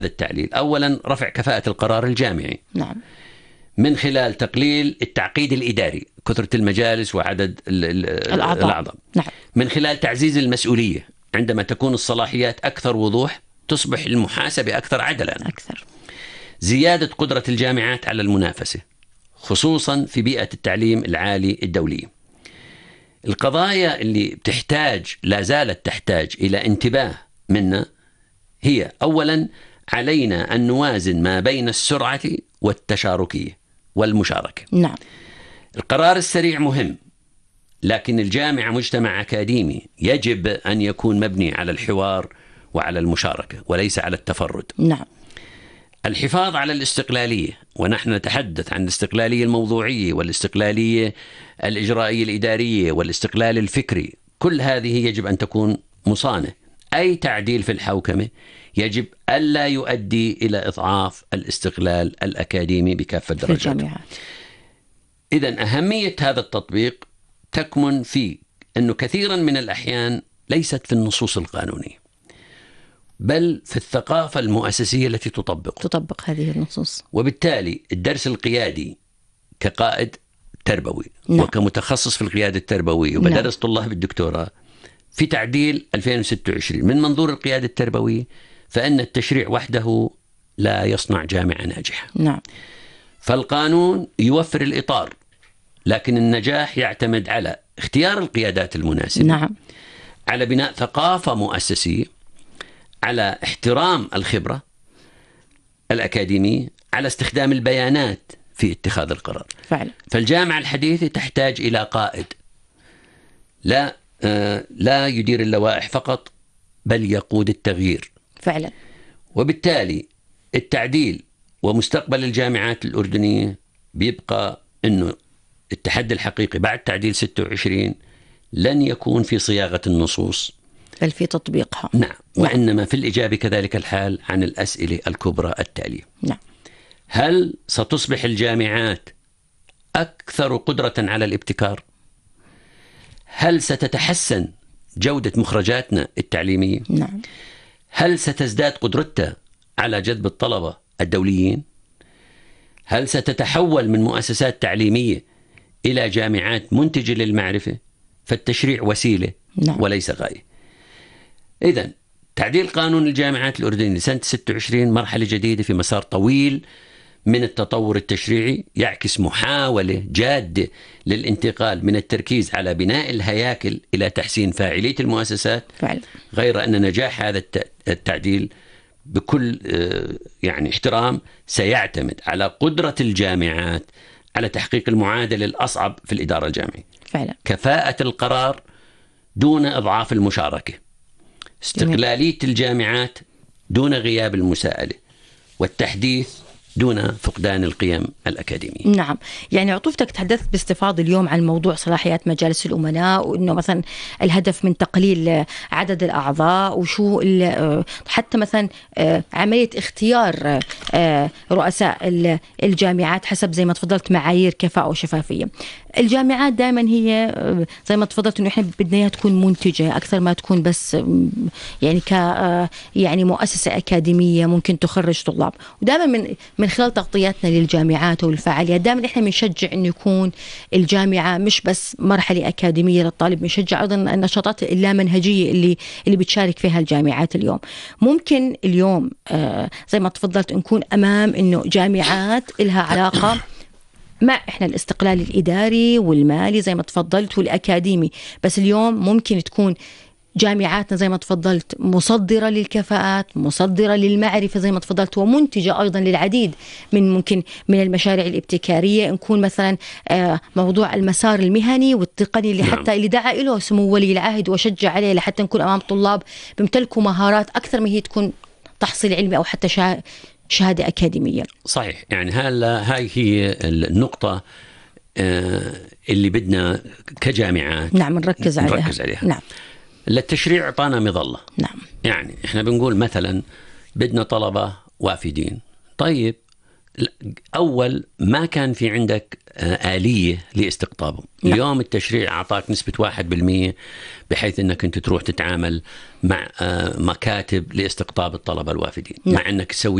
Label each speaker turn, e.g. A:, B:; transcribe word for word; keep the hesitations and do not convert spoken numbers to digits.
A: التعليل. أولا رفع كفاءة القرار الجامعي،
B: نعم،
A: من خلال تقليل التعقيد الإداري، كثرة المجالس وعدد الأعضاء, الأعضاء.
B: نعم.
A: من خلال تعزيز المسؤولية، عندما تكون الصلاحيات أكثر وضوح تصبح المحاسبة أكثر عدلا.
B: أكثر.
A: زيادة قدرة الجامعات على المنافسة خصوصا في بيئة التعليم العالي الدولي. القضايا اللي بتحتاج لا زالت تحتاج إلى انتباه منا هي أولا علينا أن نوازن ما بين السرعة والتشاركية والمشاركة.
B: نعم.
A: القرار السريع مهم، لكن الجامعة مجتمع أكاديمي يجب أن يكون مبني على الحوار وعلى المشاركة وليس على التفرد.
B: نعم.
A: الحفاظ على الاستقلالية، ونحن نتحدث عن الاستقلالية الموضوعية والاستقلالية الإجرائية الإدارية والاستقلال الفكري، كل هذه يجب أن تكون مصانة. أي تعديل في الحوكمة يجب ألا يؤدي إلى إضعاف الاستقلال الأكاديمي بكافة درجاته. إذن أهمية هذا التطبيق تكمن في أنه كثيرا من الأحيان ليست في النصوص القانونية بل في الثقافة المؤسسية التي تطبق
B: تطبق هذه النصوص.
A: وبالتالي الدرس القيادي كقائد تربوي، نعم، وكمتخصص في القيادة التربوية وبدرس، نعم، طلاب الدكتوراه في تعديل ألفين وستة وعشرين من منظور القيادة التربوية، فإن التشريع وحده لا يصنع جامعة ناجحة.
B: نعم.
A: فالقانون يوفر الإطار، لكن النجاح يعتمد على اختيار القيادات المناسبة،
B: نعم،
A: على بناء ثقافة مؤسسية، على احترام الخبرة الأكاديمية، على استخدام البيانات في اتخاذ القرار.
B: فعلا.
A: فالجامعة الحديثة تحتاج إلى قائد لا آه لا يدير اللوائح فقط بل يقود التغيير.
B: فعلا.
A: وبالتالي التعديل ومستقبل الجامعات الأردنية بيبقى أنه التحدي الحقيقي بعد تعديل ستة وعشرين لن يكون في صياغة النصوص
B: بل في تطبيقها.
A: نعم. وإنما في الإجابة كذلك الحال عن الأسئلة الكبرى التالية.
B: نعم.
A: هل ستصبح الجامعات أكثر قدرة على الابتكار؟ هل ستتحسن جودة مخرجاتنا التعليمية؟
B: نعم.
A: هل ستزداد قدرتها على جذب الطلبة الدوليين؟ هل ستتحول من مؤسسات تعليمية إلى جامعات منتجة للمعرفة؟ فالتشريع وسيلة، نعم، وليس غاية. إذن تعديل قانون الجامعات الأردنية لسنة ستة وعشرين مرحلة جديدة في مسار طويل من التطور التشريعي، يعكس محاولة جادة للانتقال من التركيز على بناء الهياكل إلى تحسين فاعلية المؤسسات.
B: فعلا.
A: غير أن نجاح هذا التعديل بكل يعني احترام سيعتمد على قدرة الجامعات على تحقيق المعادلة الأصعب في الإدارة الجامعية.
B: فعلا.
A: كفاءة القرار دون إضعاف المشاركة، استقلالية الجامعات دون غياب المساءلة، والتحديث دون فقدان القيم الأكاديمية.
B: نعم. يعني عطوفتك تحدثت باستفاضة اليوم عن موضوع صلاحيات مجالس الأمناء، وإنه مثلا الهدف من تقليل عدد الأعضاء، وشو حتى مثلا عملية اختيار رؤساء الجامعات حسب زي ما تفضلت معايير كفاءة وشفافية. الجامعات دائما هي زي ما تفضلت إنه إحنا بدنا تكون منتجة أكثر ما تكون بس يعني ك يعني مؤسسة أكاديمية ممكن تخرج طلاب. ودائما من من خلال تغطياتنا للجامعات والفعاليات دائما إحنا بنشجع إنه يكون الجامعة مش بس مرحلة أكاديمية للطالب، بنشجع أيضا النشاطات اللامنهجية اللي اللي بتشارك فيها الجامعات اليوم. ممكن اليوم آه زي ما تفضلت نكون أمام إنه جامعات لها علاقة مع إحنا الاستقلال الإداري والمالي زي ما تفضلت والأكاديمي، بس اليوم ممكن تكون جامعاتنا زي ما تفضلت مصدرة للكفاءات، مصدرة للمعرفة زي ما تفضلت، ومنتجة أيضا للعديد من ممكن من المشاريع الابتكارية. نكون مثلا موضوع المسار المهني والتقني اللي حتى اللي دعا له سمو ولي العهد وشجع عليه لحتى نكون أمام طلاب بيمتلكوا مهارات أكثر ما هي تكون تحصيل علمي أو حتى شهادة أكاديمية.
A: صحيح. يعني هاي هي النقطة اللي بدنا كجامعات
B: نعم نركز عليها,
A: نركز عليها.
B: نعم.
A: التشريع أعطانا مظلة.
B: نعم.
A: يعني إحنا بنقول مثلا بدنا طلبة وافدين. طيب أول ما كان في عندك آلية لاستقطابهم.
B: نعم.
A: اليوم التشريع أعطاك نسبة واحد بالمية بحيث أنك أنت تروح تتعامل مع مكاتب لاستقطاب الطلبة الوافدين.
B: نعم.
A: مع أنك تسوي